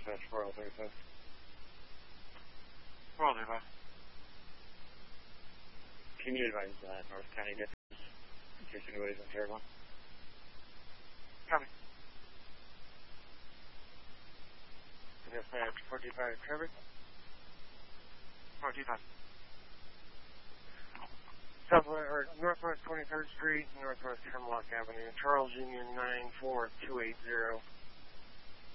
dispatch 4035. 4035. Can you advise North County difference in case anybody's on Terrebonne? Copy. Dispatch 45 Trevor. 425. Southwest or Northwest 23rd Street, Northwest Hemlock Avenue, Charles Union 94280.